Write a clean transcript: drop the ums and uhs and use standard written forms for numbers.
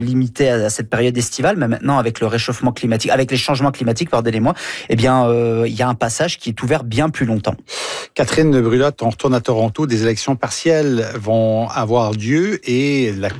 limité à cette période estivale, mais maintenant avec le réchauffement climatique, avec les changements climatiques, pardonnez-moi, eh bien, il y a un passage qui est ouvert bien plus longtemps. Catherine Brulotte, on retourne à Toronto. Des élections partielles vont avoir lieu et la